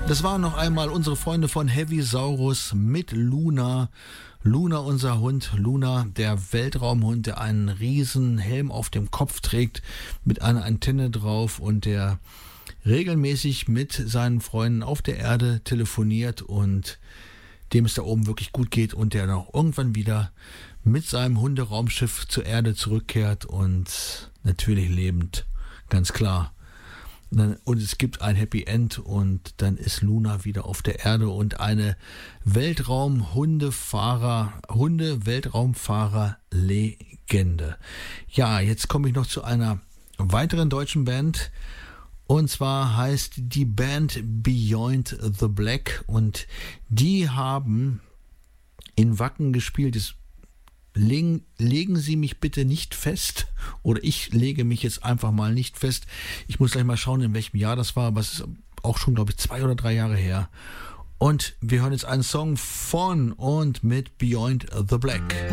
Das waren noch einmal unsere Freunde von Heavisaurus mit Luna. Luna, unser Hund. Luna, der Weltraumhund, der einen riesen Helm auf dem Kopf trägt mit einer Antenne drauf und der regelmäßig mit seinen Freunden auf der Erde telefoniert und dem es da oben wirklich gut geht und der noch irgendwann wieder mit seinem Hunderaumschiff zur Erde zurückkehrt und natürlich lebend, ganz klar. Und es gibt ein Happy End und dann ist Luna wieder auf der Erde und eine Weltraumfahrer-Legende. Ja, jetzt komme ich noch zu einer weiteren deutschen Band. Und zwar heißt die Band Beyond the Black und die haben in Wacken gespielt. Legen Sie mich bitte nicht fest oder ich lege mich jetzt einfach mal nicht fest. Ich muss gleich mal schauen, in welchem Jahr das war, aber es ist auch schon, glaube ich, 2 oder 3 Jahre her. Und wir hören jetzt einen Song von und mit Beyond the Black.